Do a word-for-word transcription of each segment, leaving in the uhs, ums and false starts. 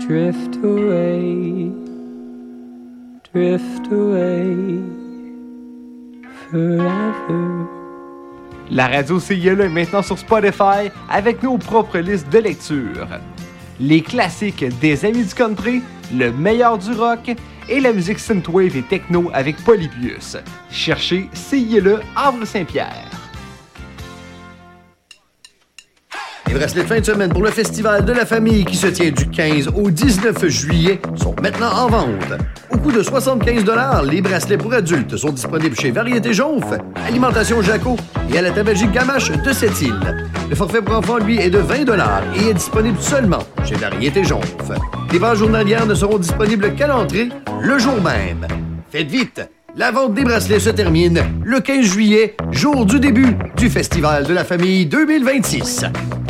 Drift away, drift away, forever. La radio C I L E est maintenant sur Spotify avec nos propres listes de lecture. Les classiques des amis du country, le meilleur du rock et la musique synthwave et techno avec Polybius. Cherchez C I L E Havre-Saint-Pierre. Les bracelets de fin de semaine pour le Festival de la famille qui se tient du quinze au dix-neuf juillet sont maintenant en vente. Au coût de soixante-quinze dollars, les bracelets pour adultes sont disponibles chez Variété Jonf, Alimentation Jaco et à la tabagie Gamache de Sept-Îles. Le forfait pour enfants, lui, est de vingt dollars et est disponible seulement chez Variété Jonf. Les ventes journalières ne seront disponibles qu'à l'entrée le jour même. Faites vite! La vente des bracelets se termine le quinze juillet, jour du début du Festival de la famille deux mille vingt-six.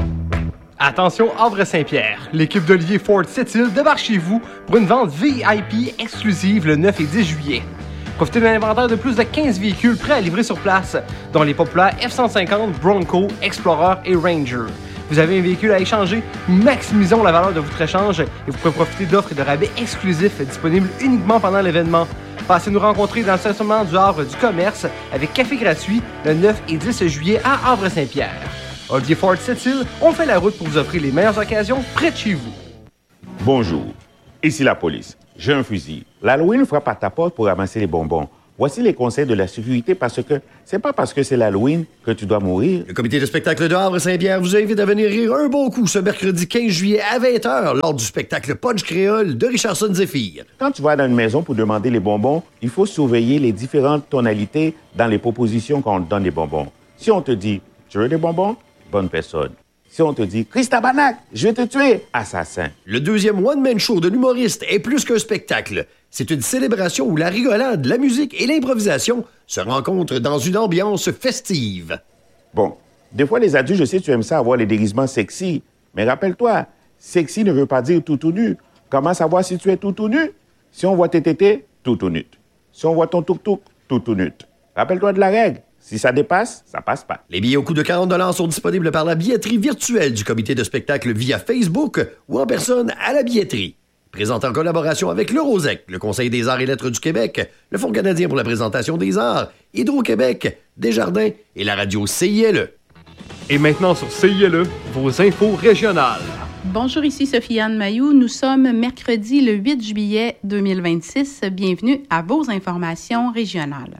Attention Havre-Saint-Pierre, l'équipe d'Olivier Ford Sept-Îles débarque chez vous pour une vente V I P exclusive le neuf et dix juillet. Profitez d'un inventaire de plus de quinze véhicules prêts à livrer sur place, dont les populaires F cent cinquante, Bronco, Explorer et Ranger. Vous avez un véhicule à échanger? Maximisons la valeur de votre échange et vous pouvez profiter d'offres et de rabais exclusifs disponibles uniquement pendant l'événement. Passez nous rencontrer dans le stationnement du Havre du Commerce avec café gratuit le neuf et dix juillet à Havre-Saint-Pierre. Olivier Ford Sept-Îles, on fait la route pour vous offrir les meilleures occasions près de chez vous. Bonjour, ici la police. J'ai un fusil. L'Halloween frappe à ta porte pour ramasser les bonbons. Voici les conseils de la sécurité parce que c'est pas parce que c'est l'Halloween que tu dois mourir. Le comité de spectacle de Havre-Saint-Pierre vous invite à venir rire un bon coup ce mercredi quinze juillet à vingt heures lors du spectacle Punch Créole de Richardson Zephyr. Quand tu vas dans une maison pour demander les bonbons, il faut surveiller les différentes tonalités dans les propositions quand on te donne les bonbons. Si on te dit « Tu veux des bonbons ?» Bonne personne. Si on te dit « Christabarnak, je vais te tuer !» Assassin. Le deuxième one-man show de l'humoriste est plus qu'un spectacle. C'est une célébration où la rigolade, la musique et l'improvisation se rencontrent dans une ambiance festive. Bon, des fois les adultes, je sais tu aimes ça avoir les déguisements sexy, mais rappelle-toi, sexy ne veut pas dire tout tout nu. Comment savoir si tu es tout tout nu? Si on voit tes tétés, tout tout nu. Si on voit ton tuk-tuk, tout tout nu. Rappelle-toi de la règle. Si ça dépasse, ça passe pas. Les billets au coût de quarante dollars sont disponibles par la billetterie virtuelle du comité de spectacle via Facebook ou en personne à la billetterie. Présente en collaboration avec le Rosec, le Conseil des arts et lettres du Québec, le Fonds canadien pour la présentation des arts, Hydro-Québec, Desjardins et la radio C I L E. Et maintenant sur C I L E, vos infos régionales. Bonjour, ici Sophie-Anne Mailloux. Nous sommes mercredi le huit juillet deux mille vingt-six. Bienvenue à vos informations régionales.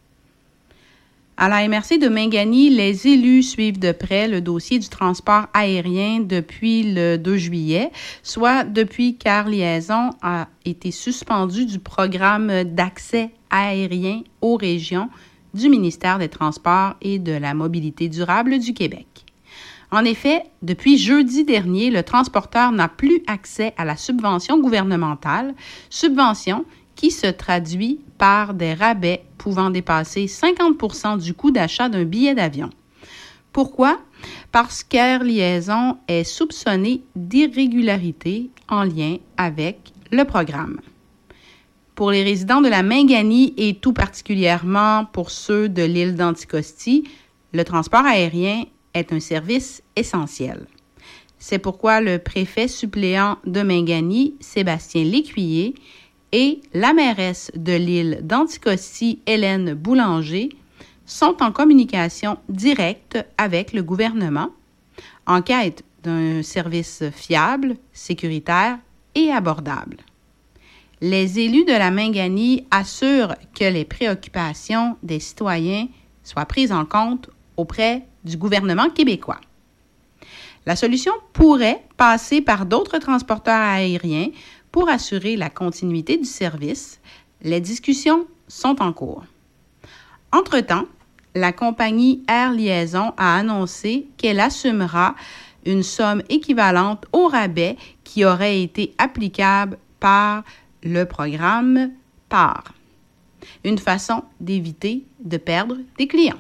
À la M R C de Mingani, les élus suivent de près le dossier du transport aérien depuis le deux juillet, soit depuis qu'Air Liaison a été suspendu du programme d'accès aérien aux régions du ministère des Transports et de la Mobilité durable du Québec. En effet, depuis jeudi dernier, le transporteur n'a plus accès à la subvention gouvernementale, subvention qui se traduit par des rabais pouvant dépasser cinquante pour cent du coût d'achat d'un billet d'avion. Pourquoi? Parce qu'Air Liaison est soupçonné d'irrégularité en lien avec le programme. Pour les résidents de la Mingani et tout particulièrement pour ceux de l'île d'Anticosti, le transport aérien est un service essentiel. C'est pourquoi le préfet suppléant de Mingani, Sébastien Lécuyer, et la mairesse de l'île d'Anticosti, Hélène Boulanger, sont en communication directe avec le gouvernement, en quête d'un service fiable, sécuritaire et abordable. Les élus de la Mingani assurent que les préoccupations des citoyens soient prises en compte auprès du gouvernement québécois. La solution pourrait passer par d'autres transporteurs aériens pour assurer la continuité du service. Les discussions sont en cours. Entre-temps, la compagnie Air Liaison a annoncé qu'elle assumera une somme équivalente au rabais qui aurait été applicable par le programme P A R. Une façon d'éviter de perdre des clients.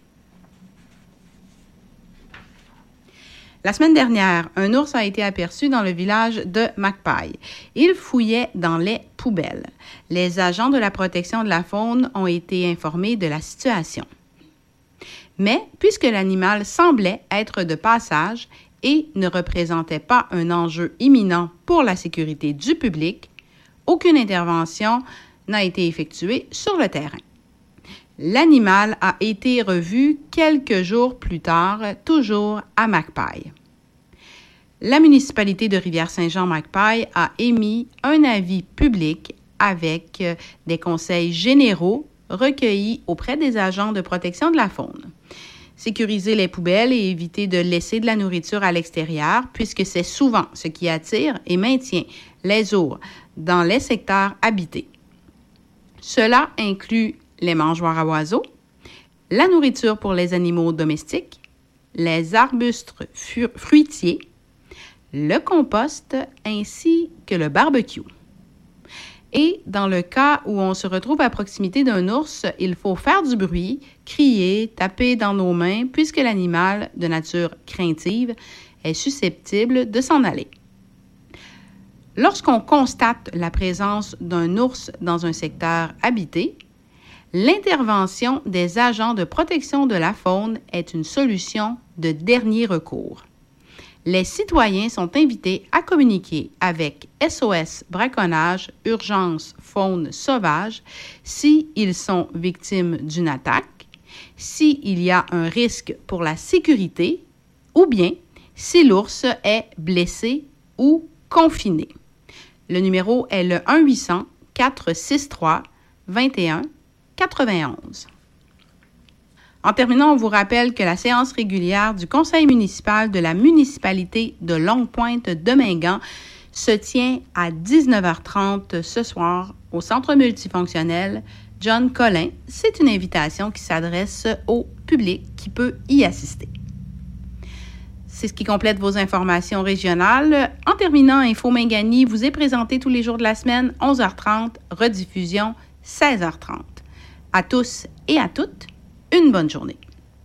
La semaine dernière, un ours a été aperçu dans le village de Macpaille. Il fouillait dans les poubelles. Les agents de la protection de la faune ont été informés de la situation. Mais, puisque l'animal semblait être de passage et ne représentait pas un enjeu imminent pour la sécurité du public, aucune intervention n'a été effectuée sur le terrain. L'animal a été revu quelques jours plus tard, toujours à Magpie. La municipalité de Rivière-Saint-Jean-Magpie a émis un avis public avec des conseils généraux recueillis auprès des agents de protection de la faune. Sécuriser les poubelles et éviter de laisser de la nourriture à l'extérieur, puisque c'est souvent ce qui attire et maintient les ours dans les secteurs habités. Cela inclut les mangeoires à oiseaux, la nourriture pour les animaux domestiques, les arbustes fruitiers, le compost ainsi que le barbecue. Et dans le cas où on se retrouve à proximité d'un ours, il faut faire du bruit, crier, taper dans nos mains, puisque l'animal, de nature craintive, est susceptible de s'en aller. Lorsqu'on constate la présence d'un ours dans un secteur habité, l'intervention des agents de protection de la faune est une solution de dernier recours. Les citoyens sont invités à communiquer avec S O S Braconnage Urgence Faune Sauvage s'ils sont victimes d'une attaque, s'il y a un risque pour la sécurité ou bien si l'ours est blessé ou confiné. Le numéro est le un huit cents quatre cent soixante-trois vingt et un quatre-vingt-onze. En terminant, on vous rappelle que la séance régulière du conseil municipal de la municipalité de Longue-Pointe-de-Mingan se tient à dix-neuf heures trente ce soir au centre multifonctionnel John Collin. C'est une invitation qui s'adresse au public qui peut y assister. C'est ce qui complète vos informations régionales. En terminant, Info Mingani vous est présenté tous les jours de la semaine, onze heures trente, rediffusion seize heures trente. À tous et à toutes, une bonne journée.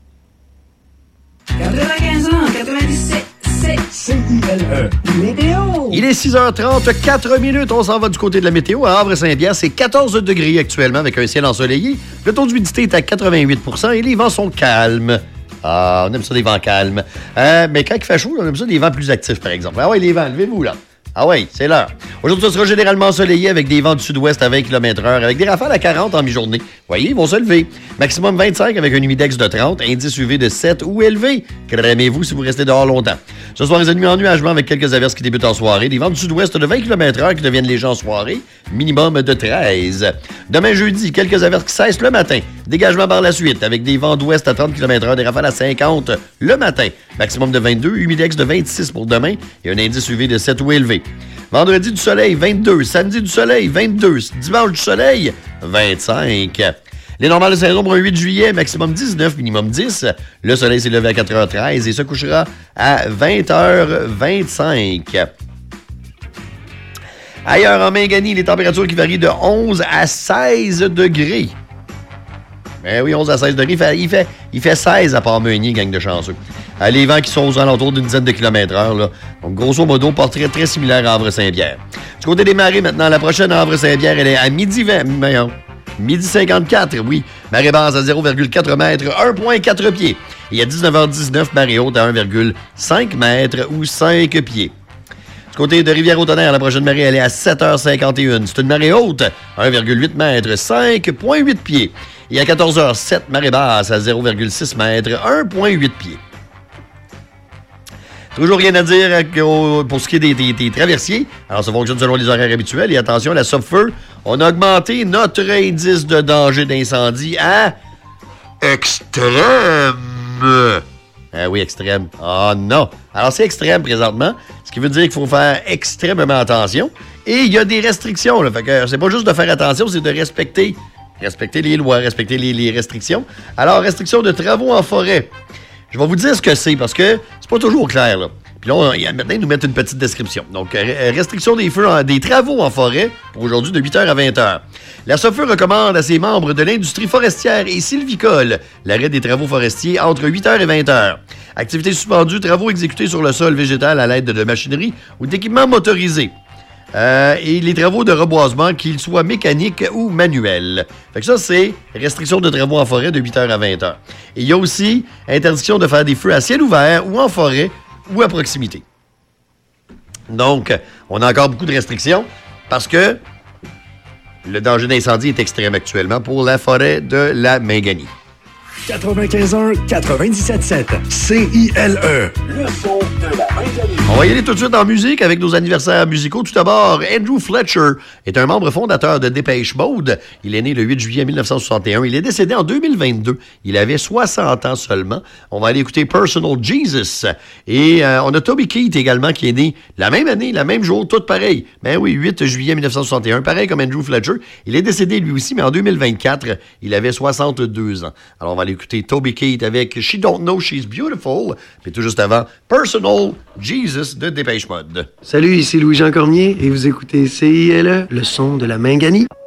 quatre-vingt-quinze ans, quatre-vingt-dix-sept, c'est C I L E. Météo. Il est six heures trente, quatre minutes. On s'en va du côté de la météo. À Havre-Saint-Pierre, c'est quatorze degrés actuellement avec un ciel ensoleillé. Le taux d'humidité est à quatre-vingt-huit pour cent et les vents sont calmes. Ah, on aime ça des vents calmes. Euh, mais quand il fait chaud, on aime ça des vents plus actifs, par exemple. Ah ouais, les vents, levez-vous là. Ah oui, c'est l'heure. Aujourd'hui, ce sera généralement ensoleillé avec des vents du sud-ouest à vingt kilomètres heure, avec des rafales à quarante en mi-journée. Vous voyez, ils vont se lever. Maximum vingt-cinq avec un humidex de trente, indice U V de sept ou élevé. Crémez-vous si vous restez dehors longtemps. Ce soir, les ennuis en nuagement avec quelques averses qui débutent en soirée. Des vents du sud-ouest de vingt kilomètres heure qui deviennent légers en soirée. Minimum de treize. Demain jeudi, quelques averses qui cessent le matin. Dégagement par la suite avec des vents d'ouest à trente kilomètres heure, des rafales à cinquante le matin. Maximum de vingt-deux, humidex de vingt-six pour demain et un indice U V de sept ou élevé. Vendredi du soleil, vingt-deux. Samedi du soleil, vingt-deux. Dimanche du soleil, vingt-cinq. Les normales de saison pour un huit juillet, maximum dix-neuf, minimum dix. Le soleil s'est levé à quatre heures treize et se couchera à vingt heures vingt-cinq. Ailleurs en Mingani, les températures qui varient de onze à seize degrés. Ben oui, onze à seize degrés. Il fait, il fait, il fait seize à Port-Meunier, gang de chanceux. Euh, les vents qui sont aux alentours d'une dizaine de kilomètres heure. Là. Donc, grosso modo, portrait très similaire à Havre-Saint-Pierre. Du côté des marées, maintenant, la prochaine à Havre-Saint-Pierre, elle est à midi vingt. Ben, midi cinquante-quatre, oui. Marée basse à zéro virgule quatre mètres, un virgule quatre pieds. Et à dix-neuf heures dix-neuf, marée haute à un virgule cinq mètres ou cinq pieds. Du côté de Rivière-au-Tonnerre, la prochaine marée, elle est à sept heures cinquante et un. C'est une marée haute, un virgule huit mètres, cinq virgule huit pieds. Et à quatorze heures sept, marée basse à zéro virgule six mètres, un virgule huit pieds. Toujours rien à dire pour ce qui est des, des, des traversiers. Alors, ça fonctionne selon les horaires habituels. Et attention, la Sopfeu, on a augmenté notre indice de danger d'incendie à extrême. Ah oui, extrême. Ah non. Alors, c'est extrême présentement, ce qui veut dire qu'il faut faire extrêmement attention. Et il y a des restrictions. Là. Fait que c'est pas juste de faire attention, c'est de respecter, respecter les lois, respecter les, les restrictions. Alors, restriction de travaux en forêt. Je vais vous dire ce que c'est, parce que c'est pas toujours clair, là. Puis là, on, maintenant, ils nous mettent une petite description. Donc, restriction des feux, en, des travaux en forêt, pour aujourd'hui, de huit heures à vingt heures. La Sopfeu recommande à ses membres de l'industrie forestière et sylvicole l'arrêt des travaux forestiers entre huit heures et vingt heures. Activités suspendues, travaux exécutés sur le sol végétal à l'aide de machinerie ou d'équipements motorisés. Euh, et les travaux de reboisement, qu'ils soient mécaniques ou manuels. Fait que ça, c'est restriction de travaux en forêt de huit heures à vingt heures. Et il y a aussi interdiction de faire des feux à ciel ouvert ou en forêt ou à proximité. Donc, on a encore beaucoup de restrictions parce que le danger d'incendie est extrême actuellement pour la forêt de la Mingani. quatre-vingt-quinze un quatre-vingt-dix-sept sept C I L E. Le son de la Mingani. On va y aller tout de suite en musique avec nos anniversaires musicaux. Tout d'abord, Andrew Fletcher est un membre fondateur de Depeche Mode. Il est né le huit juillet mille neuf cent soixante et un. Il est décédé en deux mille vingt-deux. Il avait soixante ans seulement. On va aller écouter Personal Jesus. Et euh, on a Toby Keith également qui est né la même année, la même jour, tout pareil. Ben oui, huit juillet mille neuf cent soixante et un, pareil comme Andrew Fletcher. Il est décédé lui aussi, mais en deux mille vingt-quatre, il avait soixante-deux ans. Alors on va aller écouter Toby Keith avec She Don't Know She's Beautiful. Puis tout juste avant, Personal Jesus de Depeche Mode. Salut, ici Louis-Jean Cormier et vous écoutez C I L E, le son de la Mingani.